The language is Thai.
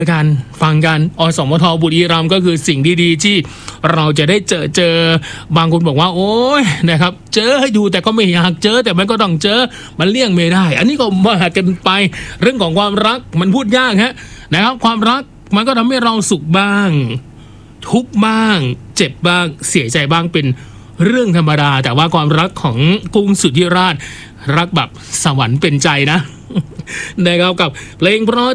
การฟังกันอสมทบุรีรัมย์ก็คือสิ่งดีๆที่เราจะได้เจอบางคนบอกว่าโอ้ยนะครับเจอให้ดูแต่ก็ไม่อยากเจอแต่มันก็ต้องเจอมันเลี่ยงไม่ได้อันนี้ก็ว่ากันไปเรื่องของความรักมันพูดยากฮะนะครับความรักมันก็ทำให้เราสุขบ้างทุกข์บ้างเจ็บบ้างเสียใจบ้างเป็นเรื่องธรรมดาแต่ว่าความรักของกุ้งสุทธิราชรักแบบสวรรค์เป็นใจนะนะครับกับเพลงเพราะ